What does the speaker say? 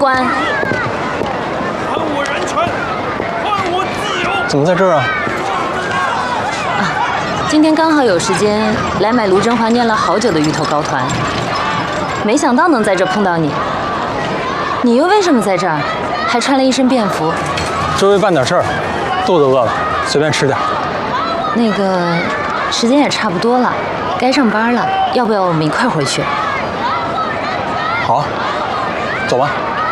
欢。 还我人权，还我自由。 怎么在这儿啊？ 今天刚好有时间来买卢振华念了好久的芋头糕团，没想到能在这碰到你。你又为什么在这儿？还穿了一身便服？ 周围办点事儿，肚子饿了，随便吃点。 那个时间也差不多了，该上班了，要不要我们一块回去？ 好，走吧。